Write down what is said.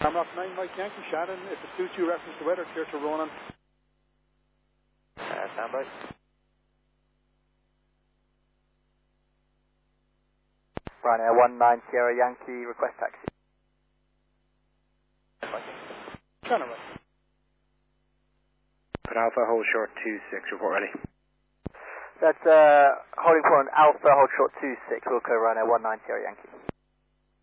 Rock 9, Mike Yankee, Shannon, if it suits you, reference the weather, clear to Ronan. Stand by. Ryanair 19 Sierra Yankee, request taxi. Shannon, right. Put Alpha, hold short 26, report ready. That's holding point Alpha, hold short 26, Wilco Ryanair 19 Sierra Yankee.